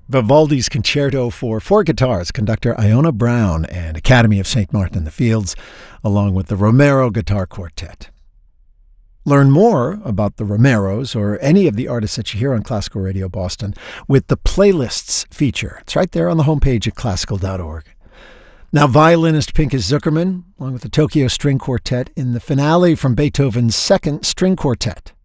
Vivaldi's Concerto for Four Guitars, conductor Iona Brown and Academy of St. Martin in the Fields, along with the Romero Guitar Quartet. Learn more about the Romeros or any of the artists that you hear on Classical Radio Boston with the Playlists feature. It's right there on the homepage at classical.org. Now, violinist Pinchas Zukerman, along with the Tokyo String Quartet, in the finale from Beethoven's Second String Quartet.